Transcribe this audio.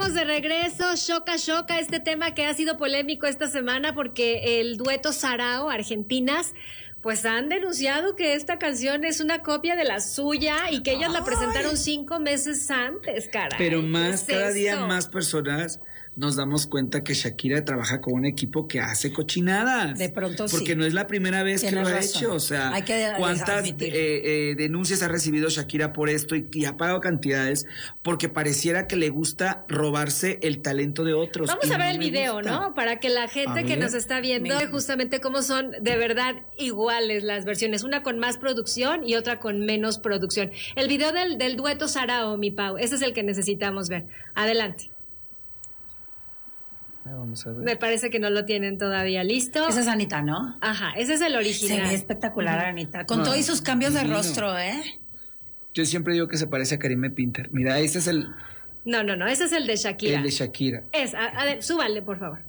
estamos de regreso. Choca, este tema que ha sido polémico esta semana porque el dueto Sarao, Argentinas, pues han denunciado que esta canción es una copia de la suya y que ellas la presentaron 5 meses antes, caray. Pero cada día más personas nos damos cuenta que Shakira trabaja con un equipo que hace cochinadas. De pronto sí. Porque no es la primera vez que lo ha hecho. O sea, ¿cuántas denuncias ha recibido Shakira por esto y ha pagado cantidades? Porque pareciera que le gusta robarse el talento de otros. Vamos a ver el video, ¿no? Para que la gente que nos está viendo justamente cómo son de verdad iguales las versiones. Una con más producción y otra con menos producción. El video del dueto Sarao, mi Pau. Ese es el que necesitamos ver. Adelante. Vamos a ver. Me parece que no lo tienen todavía listo. Esa es Anita, ¿no? Ajá, ese es el original. Se ve espectacular, Anita. Con todos sus cambios de rostro, Yo siempre digo que se parece a Karime Pinter. Mira, este es el... No, ese es el de Shakira. El de Shakira. Súbale, por favor.